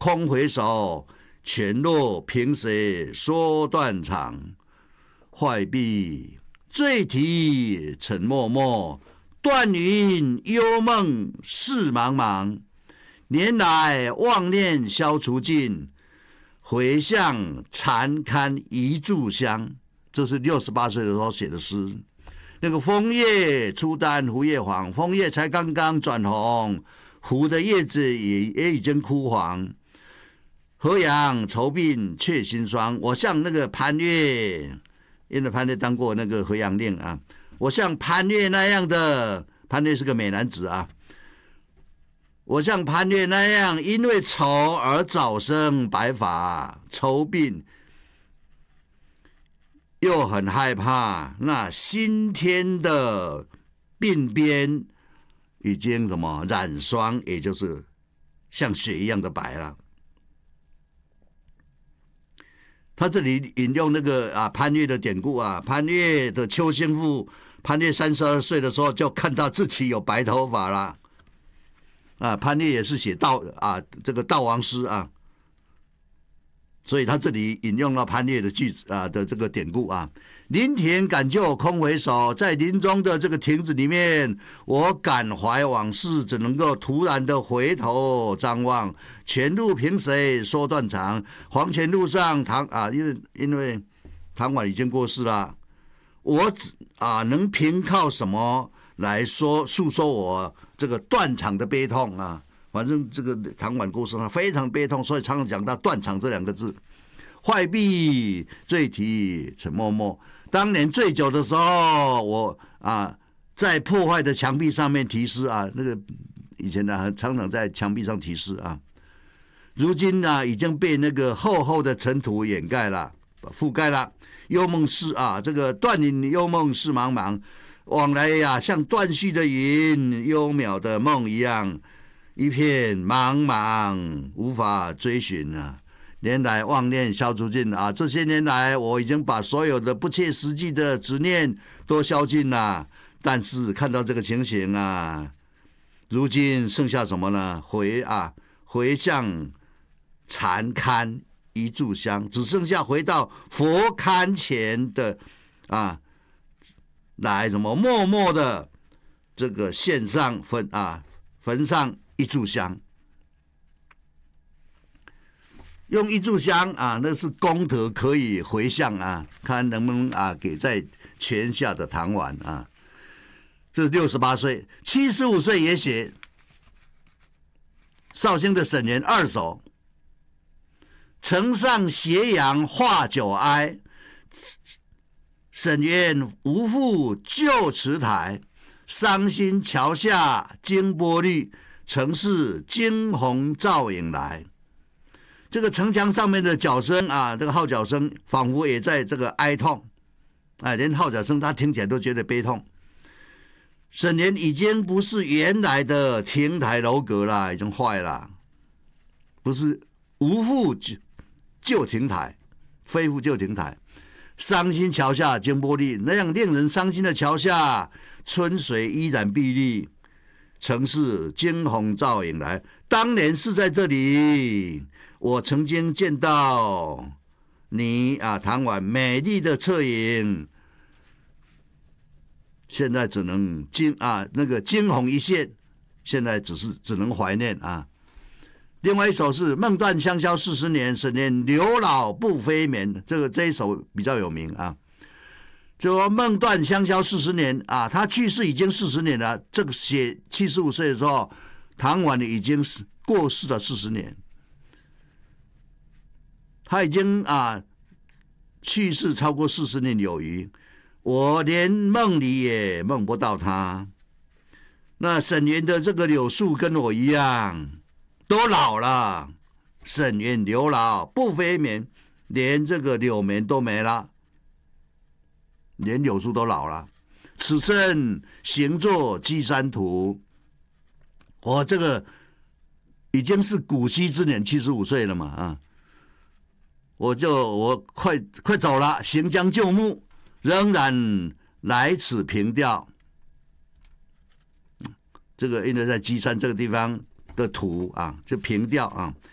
空回首，全落平水缩断肠。坏壁醉啼沉默默，断云幽梦事茫茫。年来妄念消除尽，回向残堪一炷香。这是68岁的时候写的诗。那个枫叶初丹胡叶黄，枫叶才刚刚转红，胡的叶子也已经枯黄。河阳愁鬓却心霜，我像那个潘岳，因为潘岳当过那个河阳令啊，我像潘岳那样的，潘岳是个美男子啊，我像潘岳那样，因为愁而早生白发，愁鬓。又很害怕，那新天的鬓边已经什么染霜，也就是像雪一样的白了。他这里引用那个潘岳的典故啊，潘岳的邱兴父，潘岳32岁的时候就看到自己有白头发了。潘岳也是写这个悼亡诗啊。所以他这里引用了潘岳的句子的这个典故啊，临亭感旧空回首，在林中的这个亭子里面，我感怀往事，只能够突然的回头张望。泉路平水缩断肠，黄泉路上因为唐婉已经过世了，我能凭靠什么来诉说我这个断肠的悲痛啊？反正这个唐婉过世他非常悲痛，所以常常讲到断肠这2个字。坏壁醉啼沉默默，当年醉酒的时候，我在破坏的墙壁上面题诗啊，那个以前呢常常在墙壁上题诗啊，如今已经被那个厚厚的尘土掩盖了，覆盖了。幽梦事这个断云幽梦事茫茫，往来像断续的云，幽渺的梦一样。一片茫茫，无法追寻啊！年来妄念消除尽啊！这些年来，我已经把所有的不切实际的执念都消尽了。但是看到这个情形啊，如今剩下什么呢？回向残堪一炷香，只剩下回到佛龛前的来什么默默的这个献上焚上一炷香，用一炷香那是功德可以回向看能不能给在泉下的唐婉这是68岁，75岁也写绍兴的沈园2首，城上斜阳画酒哀，沈园无复旧池台，伤心桥下惊波绿，城市惊鸿照影来。这个城墙上面的角声这个号角声仿佛也在这个哀痛连号角声他听起来都觉得悲痛。沈园已经不是原来的亭台楼阁了，已经坏了，不是无复旧亭台，恢复旧亭台。伤心桥下惊波绿，那样令人伤心的桥下，春水依然碧绿，城市惊鸿照影来。当年是在这里，我曾经见到你唐婉美丽的侧影，现在只能那个惊鸿一现，现在只能怀念另外一首是梦断香消40年，沈园刘老不飞眠，这一首比较有名就说梦断香消40年他去世已经40年了，这个写75岁的时候，唐婉已经过世了40年，他已经去世超过40年有余，我连梦里也梦不到他。那沈园的这个柳树跟我一样都老了，沈园刘老不飞眠，连这个柳棉都没了，连柳树都老了。此生行作稽山图，我这个已经是古稀之年，75岁了嘛我快走了，行将就木，仍然来此凭吊。这个因为在稽山这个地方的土就凭吊